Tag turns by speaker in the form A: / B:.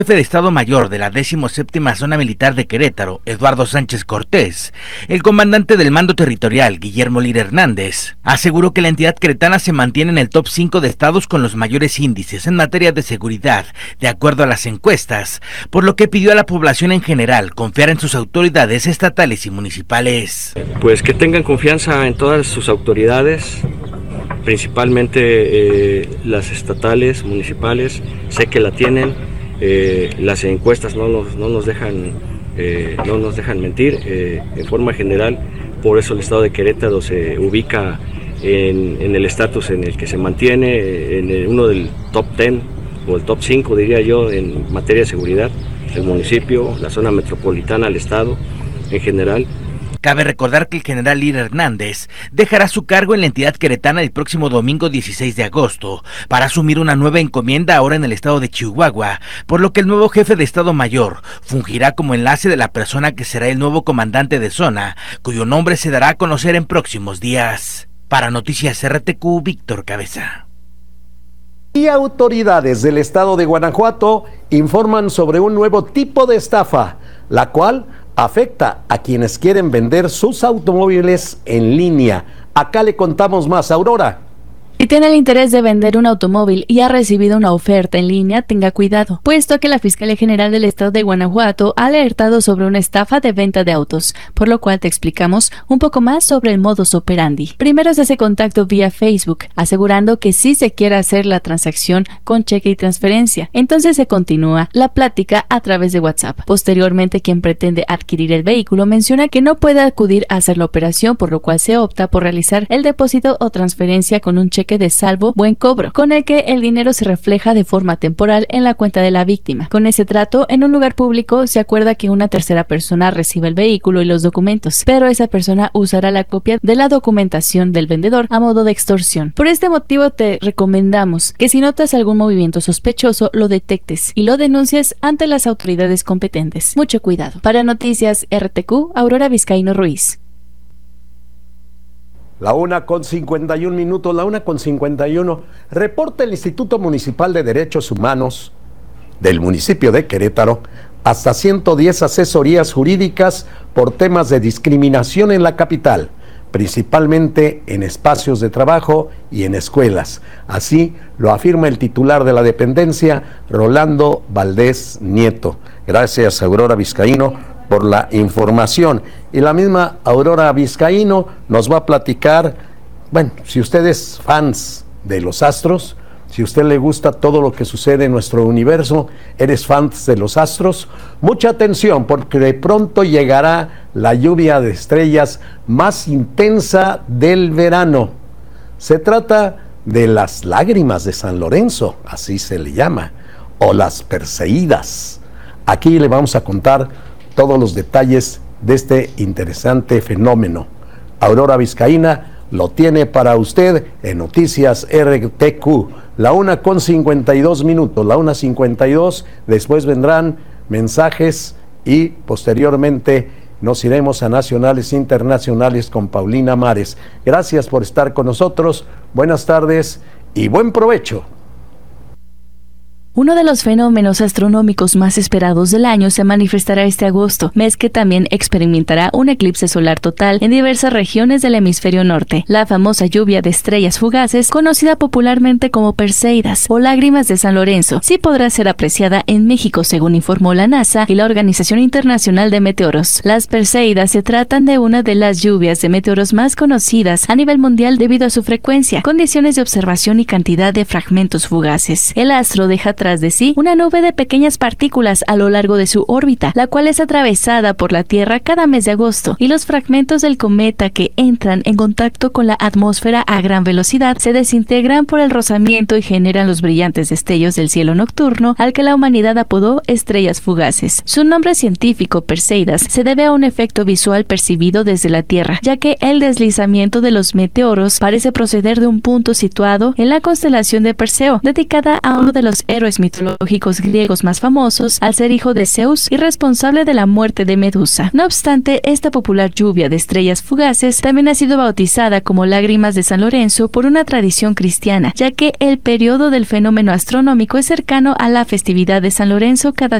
A: Jefe de Estado Mayor de la 17ª Zona Militar de Querétaro, Eduardo Sánchez Cortés, el comandante del Mando Territorial, Guillermo Lira Hernández, aseguró que la entidad queretana se mantiene en el top 5 de estados con los mayores índices en materia de seguridad, de acuerdo a las encuestas, por lo que pidió a la población en general confiar en sus autoridades estatales y municipales.
B: Pues que tengan confianza en todas sus autoridades, principalmente las estatales, municipales, sé que la tienen. Las encuestas no nos dejan mentir. En forma general, por eso el estado de Querétaro se ubica en el estatus en el que se mantiene, uno del top 10 o el top 5 diría yo en materia de seguridad, el municipio, la zona metropolitana, el estado en general.
A: Cabe recordar que el general Lira Hernández dejará su cargo en la entidad queretana el próximo domingo 16 de agosto para asumir una nueva encomienda ahora en el estado de Chihuahua, por lo que el nuevo jefe de Estado Mayor fungirá como enlace de la persona que será el nuevo comandante de zona, cuyo nombre se dará a conocer en próximos días. Para Noticias RTQ, Víctor Cabeza.
C: Y autoridades del estado de Guanajuato informan sobre un nuevo tipo de estafa, la cual afecta a quienes quieren vender sus automóviles en línea. Acá le contamos más, Aurora.
D: Si tiene el interés de vender un automóvil y ha recibido una oferta en línea, tenga cuidado, puesto que la Fiscalía General del Estado de Guanajuato ha alertado sobre una estafa de venta de autos, por lo cual te explicamos un poco más sobre el modus operandi. Primero se hace contacto vía Facebook, asegurando que sí se quiere hacer la transacción con cheque y transferencia. Entonces se continúa la plática a través de WhatsApp. Posteriormente, quien pretende adquirir el vehículo menciona que no puede acudir a hacer la operación, por lo cual se opta por realizar el depósito o transferencia con un cheque de salvo buen cobro, con el que el dinero se refleja de forma temporal en la cuenta de la víctima. Con ese trato, en un lugar público se acuerda que una tercera persona reciba el vehículo y los documentos, pero esa persona usará la copia de la documentación del vendedor a modo de extorsión. Por este motivo te recomendamos que si notas algún movimiento sospechoso, lo detectes y lo denuncies ante las autoridades competentes. Mucho cuidado. Para Noticias RTQ, Aurora Vizcaíno Ruiz.
C: La 1:51, la 1:51. Reporta el Instituto Municipal de Derechos Humanos del municipio de Querétaro hasta 110 asesorías jurídicas por temas de discriminación en la capital, principalmente en espacios de trabajo y en escuelas. Así lo afirma el titular de la dependencia, Rolando Valdés Nieto. Gracias, Aurora Vizcaíno, por la información. Y la misma Aurora Vizcaíno nos va a platicar, bueno, si usted es fans de los astros, si a usted le gusta todo lo que sucede en nuestro universo, eres fans de los astros, mucha atención, porque de pronto llegará la lluvia de estrellas más intensa del verano. Se trata de las lágrimas de San Lorenzo, así se le llama, o las Perseídas. Aquí le vamos a contar todos los detalles de este interesante fenómeno. Aurora Vizcaína lo tiene para usted en Noticias RTQ. La 1:52, la 1:52. Después vendrán mensajes y posteriormente nos iremos a nacionales e internacionales con Paulina Mares. Gracias por estar con nosotros. Buenas tardes y buen provecho.
D: Uno de los fenómenos astronómicos más esperados del año se manifestará este agosto, mes que también experimentará un eclipse solar total en diversas regiones del hemisferio norte. La famosa lluvia de estrellas fugaces, conocida popularmente como Perseidas o lágrimas de San Lorenzo, sí podrá ser apreciada en México, según informó la NASA y la Organización Internacional de Meteoros. Las Perseidas se tratan de una de las lluvias de meteoros más conocidas a nivel mundial debido a su frecuencia, condiciones de observación y cantidad de fragmentos fugaces. El astro deja tras de sí una nube de pequeñas partículas a lo largo de su órbita, la cual es atravesada por la Tierra cada mes de agosto, y los fragmentos del cometa que entran en contacto con la atmósfera a gran velocidad se desintegran por el rozamiento y generan los brillantes destellos del cielo nocturno, al que la humanidad apodó estrellas fugaces. Su nombre científico, Perseidas, se debe a un efecto visual percibido desde la Tierra, ya que el deslizamiento de los meteoros parece proceder de un punto situado en la constelación de Perseo, dedicada a uno de los héroes héroes mitológicos griegos más famosos, al ser hijo de Zeus y responsable de la muerte de Medusa. No obstante, esta popular lluvia de estrellas fugaces también ha sido bautizada como lágrimas de San Lorenzo por una tradición cristiana, ya que el periodo del fenómeno astronómico es cercano a la festividad de San Lorenzo cada